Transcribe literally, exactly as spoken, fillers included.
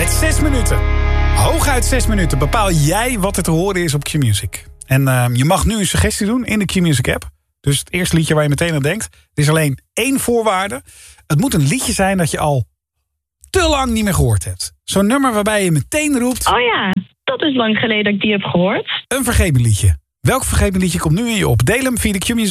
Met zes minuten. Hooguit zes minuten bepaal jij wat er te horen is op Q-Music. En uh, je mag nu een suggestie doen in de Q-Music app. Dus het eerste liedje waar je meteen aan denkt. Er is alleen één voorwaarde. Het moet een liedje zijn dat je al te lang niet meer gehoord hebt. Zo'n nummer waarbij je meteen roept... Oh ja, dat is lang geleden dat ik die heb gehoord. Een vergeten liedje. Welk vergeten liedje komt nu in je op? Deel hem via de Q-Music